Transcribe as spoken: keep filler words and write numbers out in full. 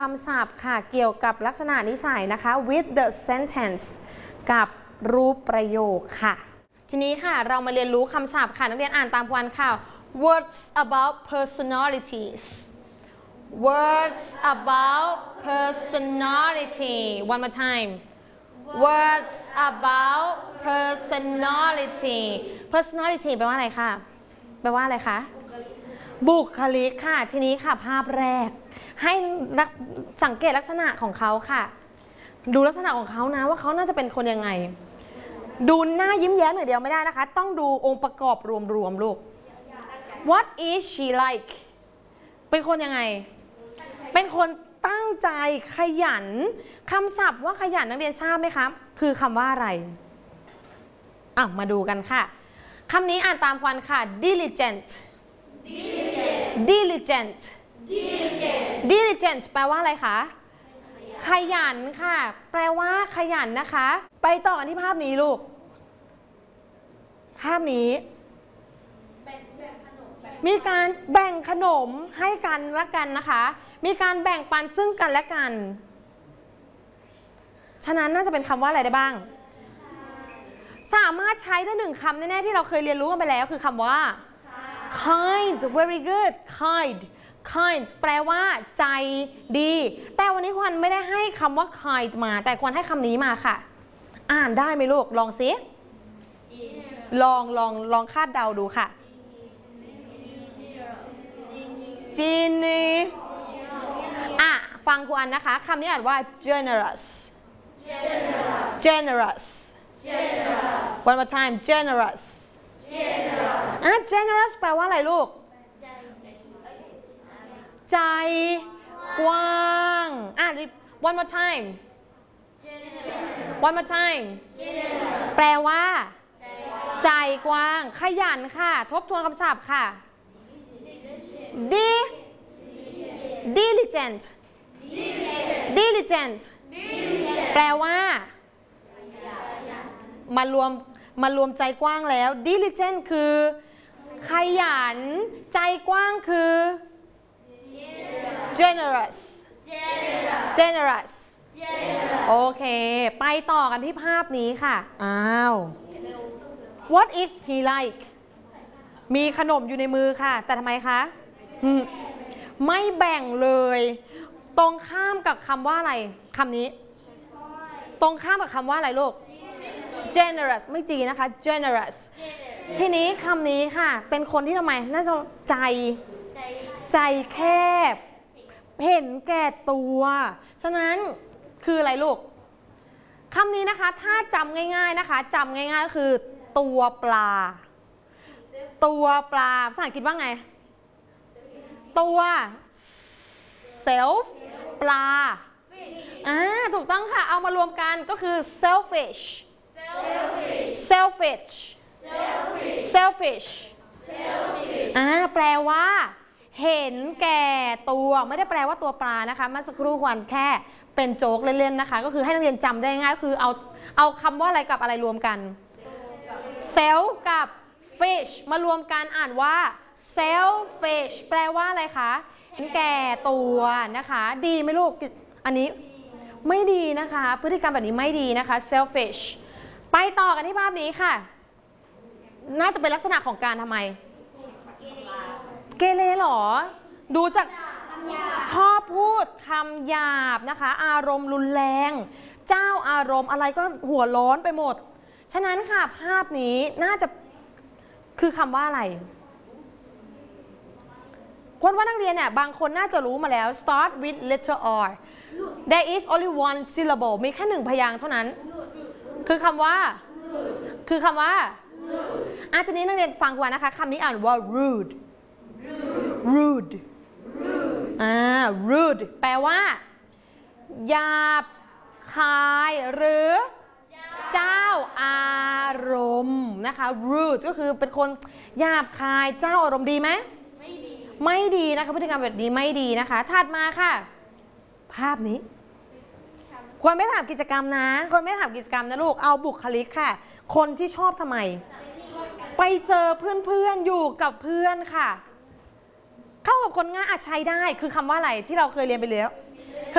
คำศัพท์ค่ะเกี่ยวกับลักษณะนิสัยนะคะ with the sentence กับรูปประโยคค่ะทีนี้ค่ะเรามาเรียนรู้คำศัพท์ค่ะนักเรียนอ่านตามกันค่ะ words about personalities words about personality one more time words about personality personality แปลว่าอะไรคะแปลว่าอะไรคะบุคลิกค่ะทีนี้ค่ะภาพแรกให้สังเกตลักษณะของเขาค่ะดูลักษณะของเขานะว่าเขาน่าจะเป็นคนยังไงดูหน้ายิ้มแย้มหน่อยเดียวไม่ได้นะคะต้องดูองค์ประกอบรวมๆลูก What is she like เป็นคนยังไงเป็นคนตั้งใจขยันคำศัพท์ว่าขยันนักเรียนทราบไหมครับคือคำว่าอะไรอ่ะมาดูกันค่ะคำนี้อ่านตามกันค่ะ diligent diligent diligent แปลว่าอะไรคะขยันค่ะแปลว่าขยันนะคะไปต่อกันที่ภาพนี้ลูกภาพนี้มีการแบ่งขนมให้กันและกันนะคะมีการแบ่งปันซึ่งกันและกันฉะนั้นน่าจะเป็นคำว่าอะไรได้บ้างสามารถใช้ได้หนึ่งคำแน่ๆที่เราเคยเรียนรู้กันไปแล้วคือคำว่า kind very good kind kind แปลว่าใจดีแต่วันนี้ควันไม่ได้ให้คำว่า kind มาแต่ควันให้คำนี้มาค่ะอ่านได้ไหมลูกลองซิลองลองลองคาดเดาดูค่ะจีนีอ่ะฟังครูอันนะคะคำนี้อ่านว่า generous generous one more time generous อ่ะ generous แปลว่าอะไรลูกใจกว้างอ่ะ one more time one more time แปลว่าใจกว้างขยันค่ะทบทวนคำศัพท์ค่ะ di diligent diligent แปลว่ามารวมมารวมใจกว้างแล้ว diligent คือขยันใจกว้างคือ generous generous โอเคไปต่อกันที่ภาพนี้ค่ะอ้าว What is he like มีขนมอยู่ในมือค่ะแต่ทำไมคะไม่แบ่งเลยตรงข้ามกับคำว่าอะไรคำนี้ตรงข้ามกับคำว่าอะไรลูก generous ไม่จีนะคะ generous ทีนี้คำนี้ค่ะเป็นคนที่ทำไมน่าจะใจใจแคบเห็นแก่ตัวฉะนั้นคืออะไรลูกคำนี้นะคะถ้าจำง่ายๆนะคะจำง่ายๆก็คือตัวปลาตัวปลาภาษาอังกฤษว่าไงตัว self ปลาอ่าถูกต้องค่ะเอามารวมกันก็คือ selfish selfish selfish อ่าแปลว่าเห็นแก่ตัวไม่ได้แปลว่าตัวปลานะคะเมื่อสักครู่ควันแค่เป็นโจ๊กเล่นๆนะคะก็คือให้นักเรียนจำได้ง่ายคือเอาเอาคำว่าอะไรกับอะไรรวมกัน self กับ fish มารวมกันอ่านว่า selfish แปลว่าอะไรคะเห็นแก่ตัวนะคะดีไหมลูกอันนี้ไม่ดีนะคะพฤติกรรมแบบนี้ไม่ดีนะคะ selfish ไปต่อกันที่ภาพนี้ค่ะน่าจะเป็นลักษณะของการทำไมเกเรหรอดูจากชอบพูดคำหยาบนะคะอารมณ์รุนแรงเจ้าอารมณ์อะไรก็หัวร้อนไปหมดฉะนั้นค่ะภาพนี้น่าจะคือคำว่าอะไรคนว่านักเรียนเนี่ยบางคนน่าจะรู้มาแล้ว start with letter R there is only one syllable มีแค่หนึ่งพยางค์เท่านั้นคือคำว่าคือคำว่าอ่ะทีนี้นักเรียนฟังก่อนนะคะคำนี้อ่านว่า rude rude อ่า rude แปลว่าหยาบคายหรือเจ้าอารมณ์นะคะ rude ก็คือเป็นคนหยาบคายเจ้าอารมณ์ดีไหมไม่ดีไม่ดีนะคะพฤติกรรมแบบนี้ไม่ดีนะคะถัดมาค่ะภาพนี้ควรไม่ถามกิจกรรมนะควรไม่ถามกิจกรรมนะลูกเอาบุคลิกค่ะคนที่ชอบทำไมไปเจอเพื่อนๆอยู่กับเพื่อนค่ะเข้ากับคนง่ายอาจใช้ได้คือคำว่าอะไรที่เราเคยเรียนไปแล้ว